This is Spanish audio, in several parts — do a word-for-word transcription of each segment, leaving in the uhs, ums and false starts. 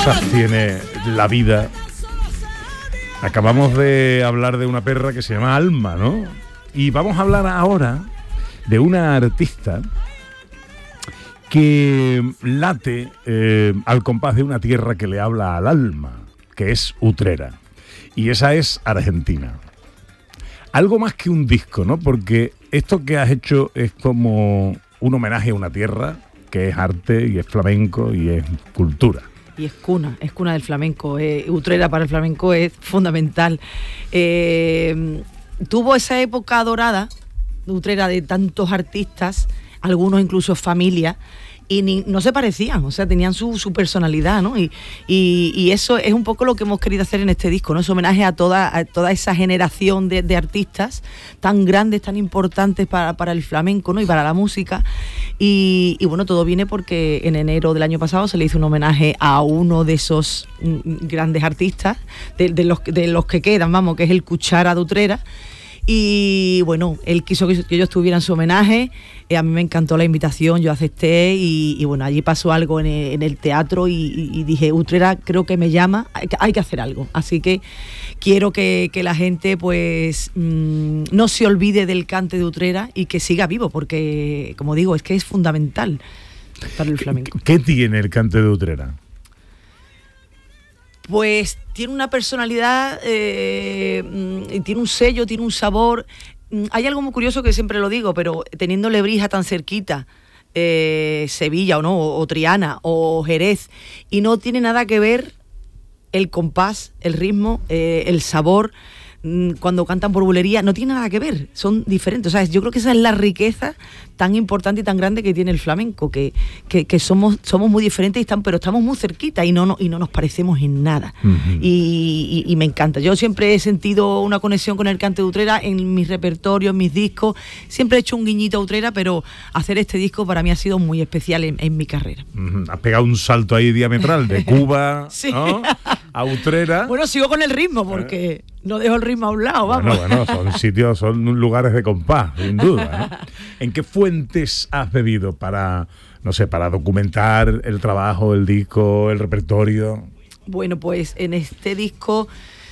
cosas tiene la vida. Acabamos de hablar de una perra que se llama Alma, ¿no? Y vamos a hablar ahora de una artista que late eh, al compás de una tierra que le habla al alma, que es Utrera. Y esa es Argentina. Algo más que un disco, ¿no? Porque esto que has hecho es como un homenaje a una tierra que es arte y es flamenco y es cultura. Y es cuna, es cuna del flamenco. Eh, Utrera para el flamenco es fundamental. Eh, tuvo esa época dorada, Utrera, de tantos artistas, algunos incluso familia, y ni, no se parecían, o sea, tenían su, su personalidad, ¿no? Y, y, y eso es un poco lo que hemos querido hacer en este disco, ¿no? Es homenaje a toda, a toda esa generación de, de artistas tan grandes, tan importantes para, para el flamenco, ¿no? Y para la música. Y, y bueno, todo viene porque en enero del año pasado se le hizo un homenaje a uno de esos grandes artistas, de, de, los, de los que quedan, vamos, que es el Cuchara de Utrera. Y bueno, él quiso que yo estuviera en su homenaje, eh, a mí me encantó la invitación, yo acepté y, y bueno, allí pasó algo en el, en el teatro y, y, y dije, Utrera creo que me llama, hay que, hay que hacer algo, así que quiero que, que la gente pues mmm, no se olvide del cante de Utrera y que siga vivo, porque como digo, es que es fundamental para el flamenco. ¿Qué, qué tiene el cante de Utrera? Pues tiene una personalidad, eh, tiene un sello, tiene un sabor. Hay algo muy curioso que siempre lo digo, pero teniendo Lebrija tan cerquita, eh, Sevilla o no, o, o Triana o Jerez, y no tiene nada que ver el compás, el ritmo, eh, el sabor. Cuando cantan por bulería, no tiene nada que ver, son diferentes. O sea, yo creo que esa es la riqueza tan importante y tan grande que tiene el flamenco, que, que, que somos, somos muy diferentes, y están, pero estamos muy cerquita y no, no, y no nos parecemos en nada. Uh-huh. y, y, y me encanta. Yo siempre he sentido una conexión con el cante de Utrera en mis repertorios, en mis discos. Siempre he hecho un guiñito a Utrera, pero hacer este disco para mí ha sido muy especial en, en mi carrera. Uh-huh. Has pegado un salto ahí diametral de Cuba, sí, ¿no? A Utrera. Bueno, sigo con el ritmo porque no dejo el ritmo a un lado, vamos. Bueno, bueno, son sitios, son lugares de compás, sin duda, ¿no? ¿En qué fuentes has bebido para, no sé, para documentar el trabajo, el disco, el repertorio? Bueno, pues en este disco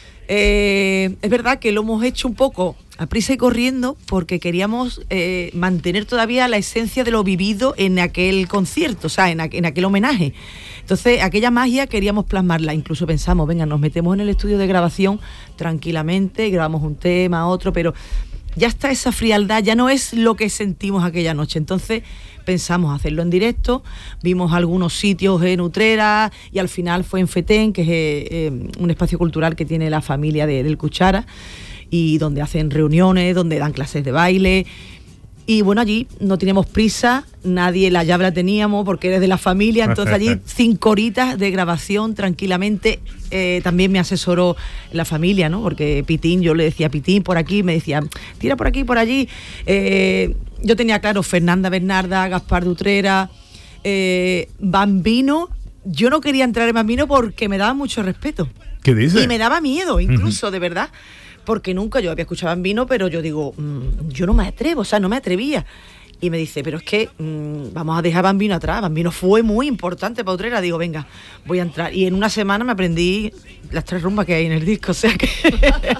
eh, es verdad que lo hemos hecho un poco a prisa y corriendo porque queríamos eh, mantener todavía la esencia de lo vivido en aquel concierto, o sea, en, a, en aquel homenaje. Entonces, aquella magia queríamos plasmarla. Incluso pensamos, venga, nos metemos en el estudio de grabación tranquilamente, grabamos un tema, otro, pero ya está esa frialdad, ya no es lo que sentimos aquella noche. Entonces, pensamos hacerlo en directo, vimos algunos sitios en Utrera y al final fue en Fetén, que es eh, eh, un espacio cultural que tiene la familia de, del Cuchara, y donde hacen reuniones, donde dan clases de baile. Y bueno, allí no teníamos prisa, nadie, la llave la teníamos porque eres de la familia, entonces allí cinco horitas de grabación tranquilamente. Eh, también me asesoró la familia, ¿no? Porque Pitín, yo le decía Pitín por aquí, me decía, tira por aquí, por allí. Eh, yo tenía claro Fernanda Bernarda, Gaspar de Utrera, eh, Bambino. Yo no quería entrar en Bambino porque me daba mucho respeto. ¿Qué dices? Y me daba miedo, incluso, uh-huh. de verdad. Porque nunca yo había escuchado Bambino, pero yo digo, mmm, yo no me atrevo, o sea, no me atrevía. Y me dice, pero es que mmm, vamos a dejar Bambino atrás. Bambino fue muy importante para Utrera. Digo, venga, voy a entrar. Y en una semana me aprendí las tres rumbas que hay en el disco, o sea que...